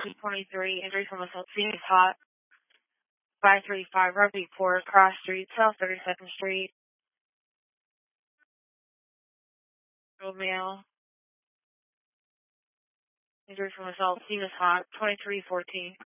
23, injury from assault scene is hot. 535 Rugby Port, Cross Street, South 32nd Street. Male. Injury from assault scene is hot. 2314.